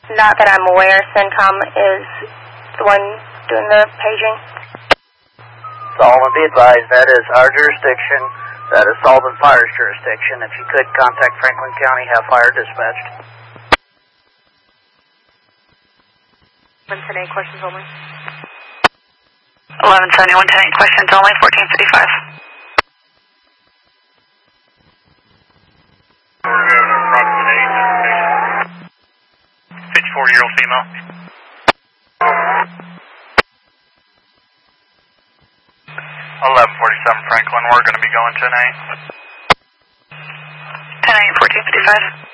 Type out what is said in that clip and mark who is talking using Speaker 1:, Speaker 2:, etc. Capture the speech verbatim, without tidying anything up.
Speaker 1: Not that I'm aware. CENTCOM is the one doing the paging.
Speaker 2: Sullivan, be advised, that is our jurisdiction. That is Sullivan Fire's jurisdiction. If you could contact Franklin County, have fire dispatched.
Speaker 3: eleven ten eight, questions only.
Speaker 4: eleven seventy-one ten eight, questions only, fourteen fifty-five.
Speaker 5: fifty-four-year-old female. eleven forty-seven Franklin, we're going to be going tonight.
Speaker 4: ten eight, fourteen fifty-five.